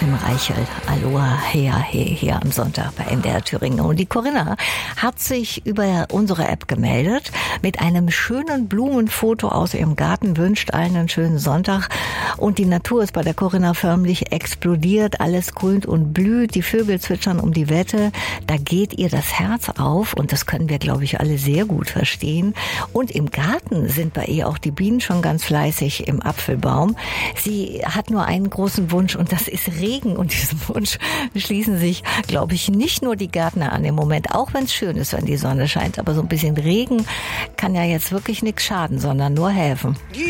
Joachim Reichel. Aloha, hier am Sonntag bei NDR Thüringen. Und die Corinna hat sich über unsere App gemeldet mit einem schönen Blumenfoto aus ihrem Garten, wünscht allen einen schönen Sonntag. Und die Natur ist bei der Corinna förmlich explodiert. Alles grünt und blüht. Die Vögel zwitschern um die Wette. Da geht ihr das Herz auf. Und das können wir, glaube ich, alle sehr gut verstehen. Und im Garten sind bei ihr auch die Bienen schon ganz fleißig im Apfelbaum. Sie hat nur einen großen Wunsch und das ist Regen. Und diesem Wunsch schließen sich, glaube ich, nicht nur die Gärtner an im Moment, auch wenn es schön ist, wenn die Sonne scheint. Aber so ein bisschen Regen kann ja jetzt wirklich nichts schaden, sondern nur helfen.